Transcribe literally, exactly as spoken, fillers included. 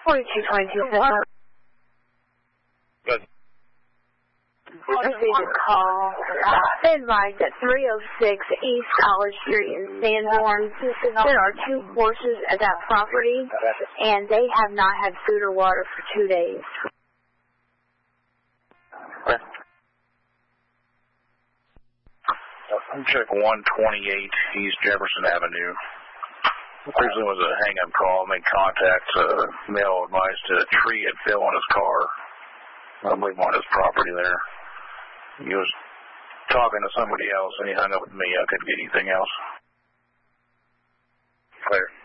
forty-two twenty-two. Good. Received a call. They advised at three oh six East College Street in Sanborn. There are two horses at that property, and they have not had food or water for two days. Okay. Check one twenty-eight East Jefferson Avenue. Previously was a hang-up call. Made contact. Uh, male advised a tree had fell on his car. I believe on his property there. He was talking to somebody else, and he hung up with me. I couldn't get anything else. Clear.